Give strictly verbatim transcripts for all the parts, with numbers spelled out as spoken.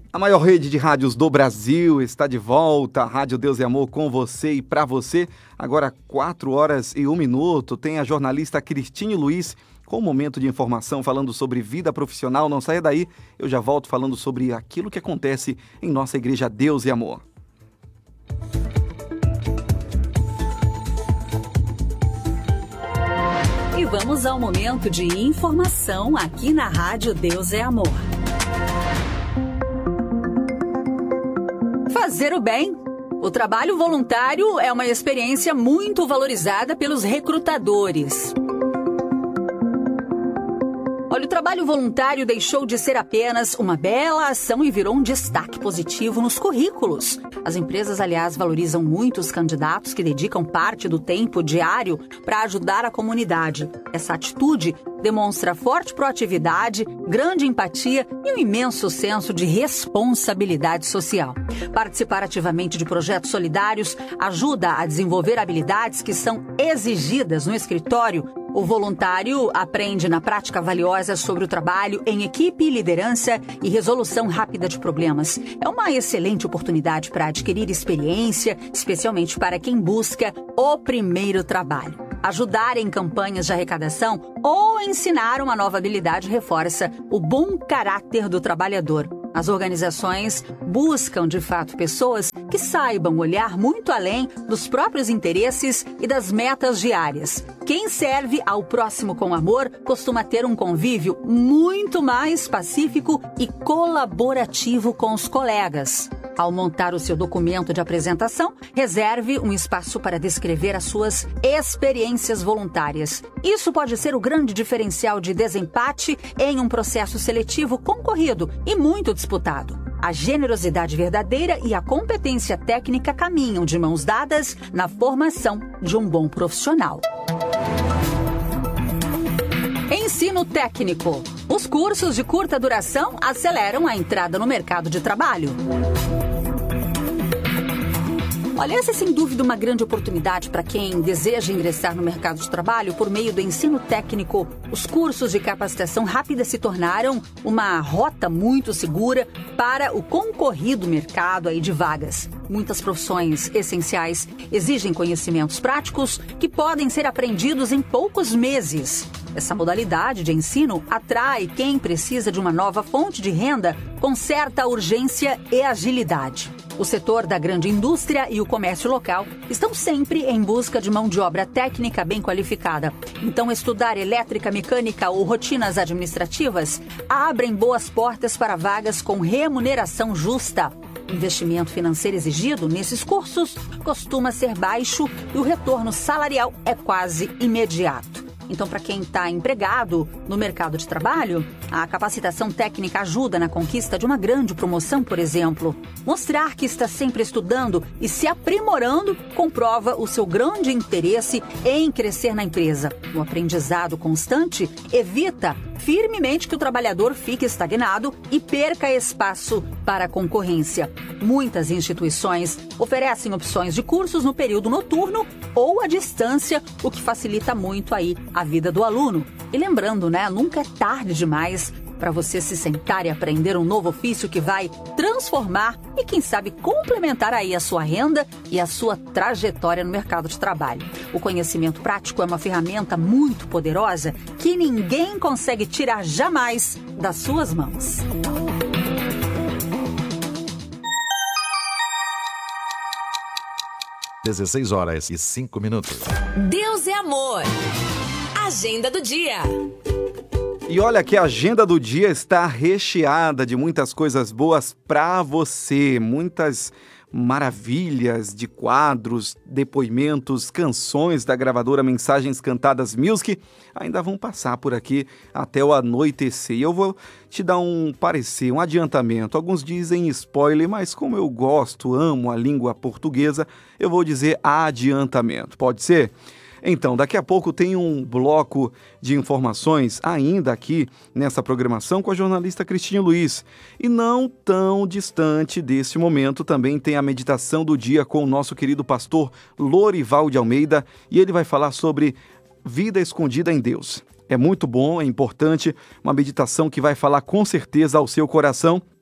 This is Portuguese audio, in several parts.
A maior rede de rádios do Brasil está de volta, a Rádio Deus e Amor com você e para você. Agora quatro horas e um minuto, tem a jornalista Cristine Luiz com um momento de informação falando sobre vida profissional. Não saia daí, eu já volto falando sobre aquilo que acontece em nossa igreja Deus e Amor. E vamos ao momento de informação aqui na Rádio Deus é Amor. Fazer o bem. O trabalho voluntário é uma experiência muito valorizada pelos recrutadores. Olha, o trabalho voluntário deixou de ser apenas uma bela ação e virou um destaque positivo nos currículos. As empresas, aliás, valorizam muito os candidatos que dedicam parte do tempo diário para ajudar a comunidade. Essa atitude demonstra forte proatividade, grande empatia e um imenso senso de responsabilidade social. Participar ativamente de projetos solidários ajuda a desenvolver habilidades que são exigidas no escritório. O voluntário aprende na prática valiosa sobre o trabalho em equipe, liderança e resolução rápida de problemas. É uma excelente oportunidade para adquirir experiência, especialmente para quem busca o primeiro trabalho. Ajudar em campanhas de arrecadação ou ensinar uma nova habilidade reforça o bom caráter do trabalhador. As organizações buscam, de fato, pessoas que saibam olhar muito além dos próprios interesses e das metas diárias. Quem serve ao próximo com amor costuma ter um convívio muito mais pacífico e colaborativo com os colegas. Ao montar o seu documento de apresentação, reserve um espaço para descrever as suas experiências voluntárias. Isso pode ser o grande diferencial de desempate em um processo seletivo concorrido e muito disputado. A generosidade verdadeira e a competência técnica caminham de mãos dadas na formação de um bom profissional. Ensino técnico. Os cursos de curta duração aceleram a entrada no mercado de trabalho. Olha, essa é sem dúvida uma grande oportunidade para quem deseja ingressar no mercado de trabalho por meio do ensino técnico. Os cursos de capacitação rápida se tornaram uma rota muito segura para o concorrido mercado aí de vagas. Muitas profissões essenciais exigem conhecimentos práticos que podem ser aprendidos em poucos meses. Essa modalidade de ensino atrai quem precisa de uma nova fonte de renda com certa urgência e agilidade. O setor da grande indústria e o comércio local estão sempre em busca de mão de obra técnica bem qualificada. Então, estudar elétrica, mecânica ou rotinas administrativas abrem boas portas para vagas com remuneração justa. O investimento financeiro exigido nesses cursos costuma ser baixo e o retorno salarial é quase imediato. Então, para quem está empregado no mercado de trabalho, a capacitação técnica ajuda na conquista de uma grande promoção, por exemplo. Mostrar que está sempre estudando e se aprimorando comprova o seu grande interesse em crescer na empresa. O aprendizado constante evita firmemente que o trabalhador fique estagnado e perca espaço para a concorrência. Muitas instituições oferecem opções de cursos no período noturno ou à distância, o que facilita muito aí a vida do aluno. E lembrando, né, nunca é tarde demais para você se sentar e aprender um novo ofício que vai transformar e, quem sabe, complementar aí a sua renda e a sua trajetória no mercado de trabalho. O conhecimento prático é uma ferramenta muito poderosa que ninguém consegue tirar jamais das suas mãos. dezesseis horas e cinco minutos. Deus é amor. Agenda do dia. E olha que a agenda do dia está recheada de muitas coisas boas para você, muitas maravilhas de quadros, depoimentos, canções da gravadora Mensagens Cantadas Music ainda vão passar por aqui até o anoitecer. E eu vou te dar um parecer, um adiantamento. Alguns dizem spoiler, mas como eu gosto, amo a língua portuguesa, eu vou dizer adiantamento. Pode ser? Então, daqui a pouco tem um bloco de informações ainda aqui nessa programação com a jornalista Cristine Luiz. E não tão distante desse momento também tem a meditação do dia com o nosso querido pastor Lorival de Almeida, e ele vai falar sobre vida escondida em Deus. É muito bom, é importante, uma meditação que vai falar com certeza ao seu coração.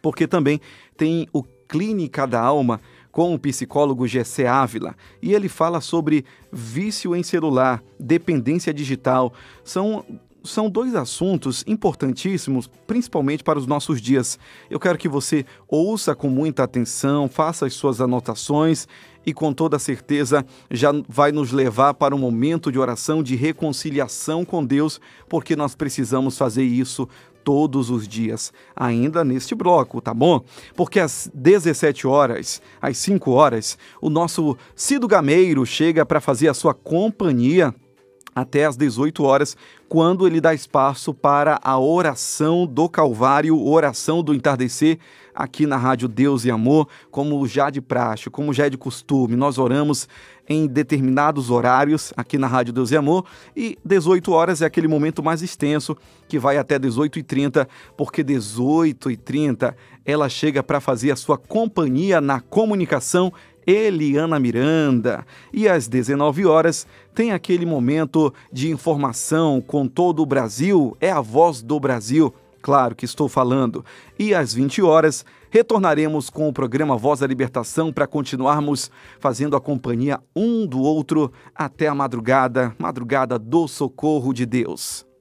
porque também tem o Clínica da Alma com o psicólogo Gessé Ávila, e ele fala sobre vício em celular, dependência digital. São São dois assuntos importantíssimos, principalmente para os nossos dias. Eu quero que você ouça com muita atenção, faça as suas anotações e com toda certeza já vai nos levar para um momento de oração, de reconciliação com Deus, porque nós precisamos fazer isso todos os dias, ainda neste bloco, tá bom? Porque às dezessete horas, às cinco horas, o nosso Cido Gameiro chega para fazer a sua companhia até às dezoito horas, quando ele dá espaço para a oração do Calvário, oração do entardecer, aqui na Rádio Deus e Amor, como já de praxe, como já é de costume. Nós oramos em determinados horários aqui na Rádio Deus e Amor, e dezoito horas é aquele momento mais extenso, que vai até dezoito e trinta, porque dezoito e trinta ela chega para fazer a sua companhia na comunicação, Eliana Miranda. E às dezenove horas tem aquele momento de informação com todo o Brasil, é a Voz do Brasil, claro que estou falando. E às vinte horas retornaremos com o programa Voz da Libertação para continuarmos fazendo a companhia um do outro até a madrugada, madrugada do socorro de Deus.